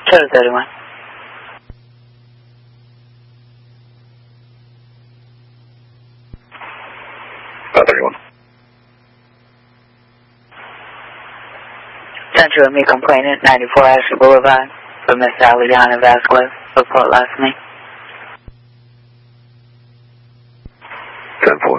Total 31. About 31. Central me complainant, 94 Asher Boulevard, for Miss Aliana Vasquez. Report last me. 10-4.